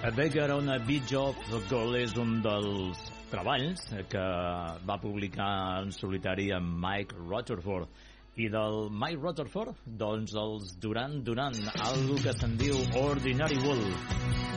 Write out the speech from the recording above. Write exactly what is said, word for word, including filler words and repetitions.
A Beggar on a Beach of Gold és un dels treballs que va publicar en solitari amb Mike Rutherford. I del Mike Rutherford, doncs els Duran Duran, algo que se'n diu Ordinary World.